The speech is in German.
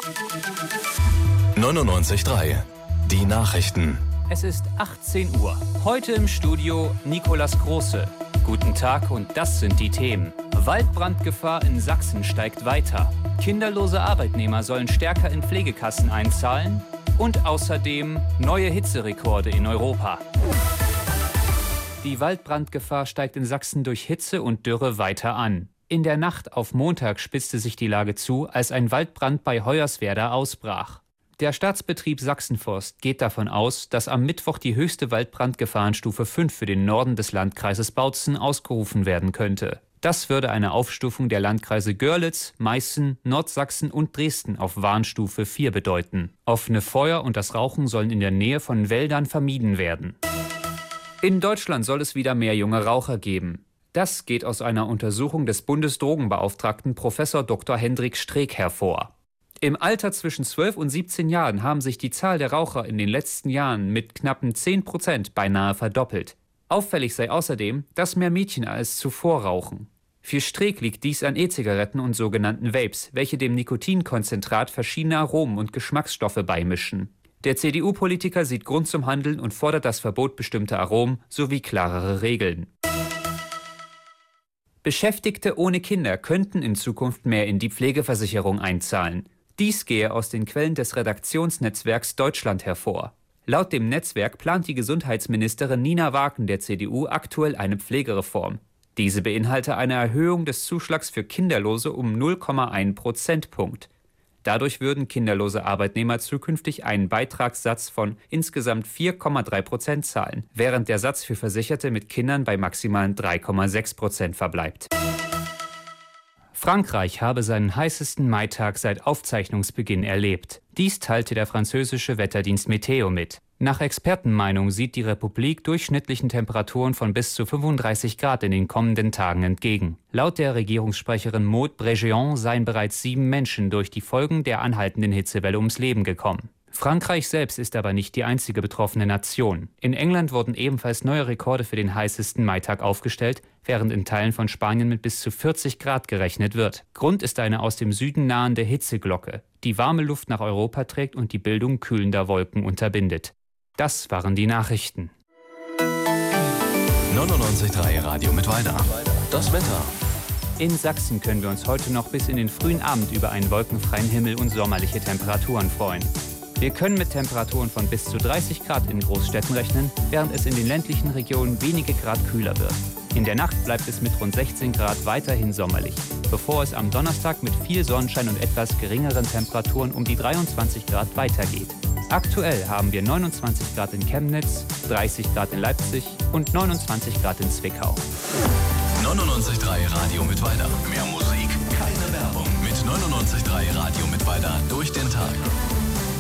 99.3 Die Nachrichten. Es ist 18 Uhr. Heute im Studio Nikolas Große. Guten Tag und das sind die Themen. Waldbrandgefahr in Sachsen steigt weiter. Kinderlose Arbeitnehmer sollen stärker in Pflegekassen einzahlen. Und außerdem neue Hitzerekorde in Europa. Die Waldbrandgefahr steigt in Sachsen durch Hitze und Dürre weiter an. In der Nacht auf Montag spitzte sich die Lage zu, als ein Waldbrand bei Hoyerswerda ausbrach. Der Staatsbetrieb Sachsenforst geht davon aus, dass am Mittwoch die höchste Waldbrandgefahrenstufe 5 für den Norden des Landkreises Bautzen ausgerufen werden könnte. Das würde eine Aufstufung der Landkreise Görlitz, Meißen, Nordsachsen und Dresden auf Warnstufe 4 bedeuten. Offene Feuer und das Rauchen sollen in der Nähe von Wäldern vermieden werden. In Deutschland soll es wieder mehr junge Raucher geben. Das geht aus einer Untersuchung des Bundesdrogenbeauftragten Prof. Dr. Hendrik Streeck hervor. Im Alter zwischen 12 und 17 Jahren haben sich die Zahl der Raucher in den letzten Jahren mit knappen 10% beinahe verdoppelt. Auffällig sei außerdem, dass mehr Mädchen als zuvor rauchen. Für Streeck liegt dies an E-Zigaretten und sogenannten Vapes, welche dem Nikotinkonzentrat verschiedene Aromen und Geschmacksstoffe beimischen. Der CDU-Politiker sieht Grund zum Handeln und fordert das Verbot bestimmter Aromen sowie klarere Regeln. Beschäftigte ohne Kinder könnten in Zukunft mehr in die Pflegeversicherung einzahlen. Dies gehe aus den Quellen des Redaktionsnetzwerks Deutschland hervor. Laut dem Netzwerk plant die Gesundheitsministerin Nina Waken der CDU aktuell eine Pflegereform. Diese beinhalte eine Erhöhung des Zuschlags für Kinderlose um 0,1 Prozentpunkt. Dadurch würden kinderlose Arbeitnehmer zukünftig einen Beitragssatz von insgesamt 4,3% zahlen, während der Satz für Versicherte mit Kindern bei maximalen 3,6% verbleibt. Frankreich habe seinen heißesten Maitag seit Aufzeichnungsbeginn erlebt. Dies teilte der französische Wetterdienst Meteo mit. Nach Expertenmeinung sieht die Republik durchschnittlichen Temperaturen von bis zu 35 Grad in den kommenden Tagen entgegen. Laut der Regierungssprecherin Maud Bregeon seien bereits 7 Menschen durch die Folgen der anhaltenden Hitzewelle ums Leben gekommen. Frankreich selbst ist aber nicht die einzige betroffene Nation. In England wurden ebenfalls neue Rekorde für den heißesten Maitag aufgestellt, während in Teilen von Spanien mit bis zu 40 Grad gerechnet wird. Grund ist eine aus dem Süden nahende Hitzeglocke, die warme Luft nach Europa trägt und die Bildung kühlender Wolken unterbindet. Das waren die Nachrichten. 99.3 Radio Mittweida. Das Wetter. In Sachsen können wir uns heute noch bis in den frühen Abend über einen wolkenfreien Himmel und sommerliche Temperaturen freuen. Wir können mit Temperaturen von bis zu 30 Grad in Großstädten rechnen, während es in den ländlichen Regionen wenige Grad kühler wird. In der Nacht bleibt es mit rund 16 Grad weiterhin sommerlich, bevor es am Donnerstag mit viel Sonnenschein und etwas geringeren Temperaturen um die 23 Grad weitergeht. Aktuell haben wir 29 Grad in Chemnitz, 30 Grad in Leipzig und 29 Grad in Zwickau. 99.3 Radio Mittweida. Mehr Musik, keine Werbung. Mit 99.3 Radio Mittweida durch den Tag.